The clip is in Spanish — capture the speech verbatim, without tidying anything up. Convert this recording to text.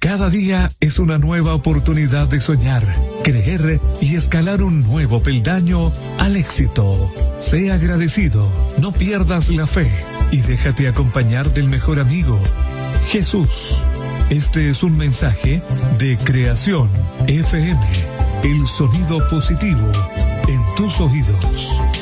Cada día es una nueva oportunidad de soñar, creer y escalar un nuevo peldaño al éxito. Sea agradecido, no pierdas la fe y déjate acompañar del mejor amigo, Jesús. Este es un mensaje de Creación F M, el sonido positivo en tus oídos.